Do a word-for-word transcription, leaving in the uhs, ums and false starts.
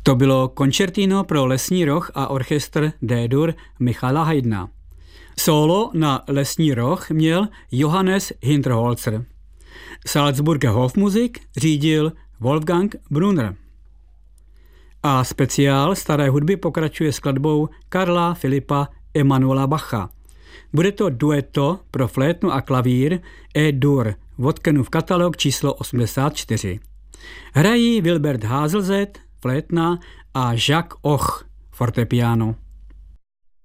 To bylo koncertino pro lesní roh a orchestr D-dur Michala Haydna. Solo na lesní roh měl Johannes Hinterholzer. Salzburger Hofmusik řídil Wolfgang Brunner. A speciál staré hudby pokračuje skladbou Karla Filipa Emanuela Bacha. Bude to dueto pro flétnu a klavír E-dur, Vodkenův katalog číslo osmdesát čtyři. Hrají Wilbert Haselzet, flétna, a Jacques Och, fortepiano.